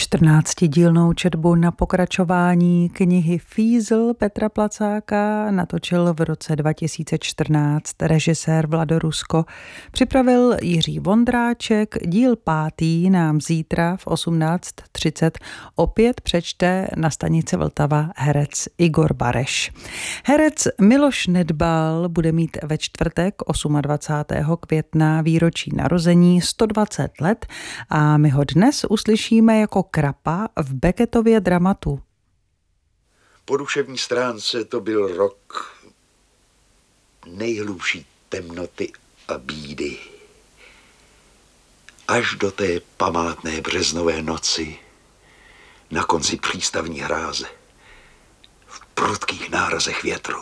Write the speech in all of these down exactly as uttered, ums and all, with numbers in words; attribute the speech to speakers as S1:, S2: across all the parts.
S1: čtrnáctidílnou četbu na pokračování knihy Fízl Petra Placáka natočil v roce dva tisíce čtrnáct režisér Vlado Rusko. Připravil Jiří Vondráček, díl pátý nám zítra v osmnáct třicet opět přečte na stanici Vltava herec Igor Bareš. Herec Miloš Nedbal bude mít ve čtvrtek dvacátého osmého května výročí narození sto dvacet let a my ho dnes uslyšíme jako Krapa v Beckettově dramatu.
S2: Po duševní stránce to byl rok nejhlubší temnoty a bídy. Až do té památné březnové noci na konci přístavní hráze v prudkých nárazech větru.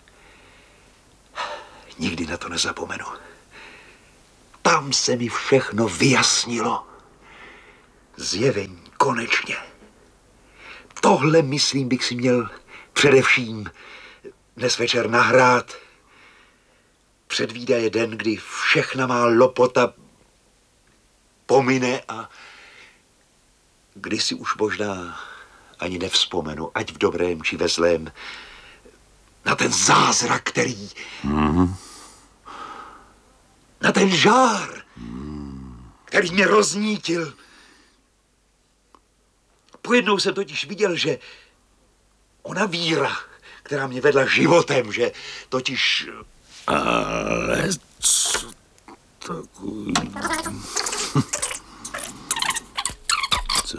S2: Nikdy na to nezapomenu. Tam se mi všechno vyjasnilo. Zjevení konečně. Tohle, myslím, bych si měl především dnes večer nahrát. Předvídá den, kdy všechna má lopota pomine a kdy si už možná ani nevzpomenu, ať v dobrém či ve zlém, na ten zázrak, který... Mm-hmm. Na ten žár, mm. který mě roznítil. Pojednou jsem totiž viděl, že ona víra, která mě vedla životem, že totiž... Ale co takový... Co?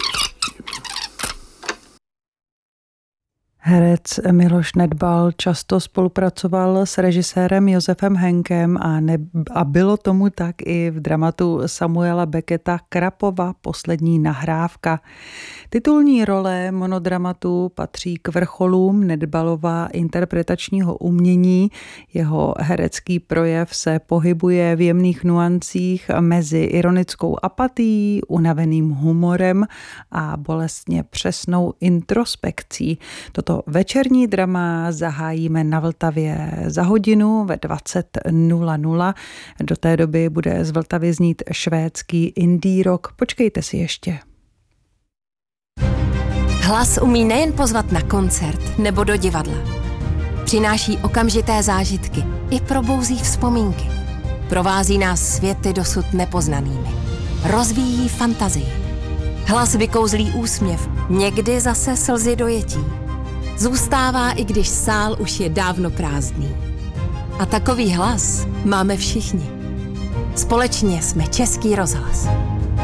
S1: Herec Miloš Nedbal často spolupracoval s režisérem Josefem Henkem a, ne, a bylo tomu tak i v dramatu Samuela Becketta Krapova poslední nahrávka. Titulní role monodramatu patří k vrcholům Nedbalova interpretačního umění. Jeho herecký projev se pohybuje v jemných nuancích mezi ironickou apatií, unaveným humorem a bolestně přesnou introspekcí. Toto večerní drama zahájíme na Vltavě za hodinu ve dvacet nula nula. Do té doby bude z Vltavy znít švédský indie rock. Počkejte si ještě.
S3: Hlas umí nejen pozvat na koncert nebo do divadla. Přináší okamžité zážitky i probouzí vzpomínky. Provází nás světy dosud nepoznanými. Rozvíjí fantazii. Hlas vykouzlí úsměv, někdy zase slzy dojetí. Zůstává, i když sál už je dávno prázdný. A takový hlas máme všichni. Společně jsme Český rozhlas.